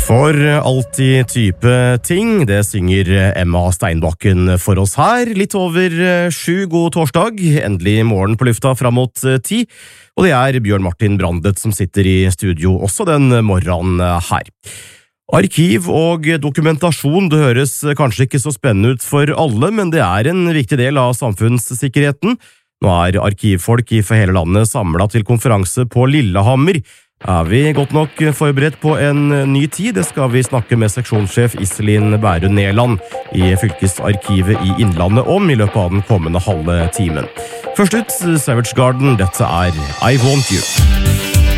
For alltid type ting, det synger Emma Steinbakken for oss her. Litt over 7, god torsdag, endelig morgen på lufta fram mot 10. Og det er Bjørn Martin Brandet som sitter i studio også den morgenen her. Arkiv og dokumentasjon, det høres kanskje ikke så spennende ut for alle, men det er en viktig del av samfunnssikkerheten. Nå er arkivfolk fra hele landet samlet til konferanse på Lillehammer. Er vi godt nok forberedt på en ny tid? Det skal vi snakke med seksjonssjef Iselin Bærud Neland i Fylkesarkivet i Innlandet om i løpet av den kommende halve timen. Først ut, Savage Garden, dette er I Want You.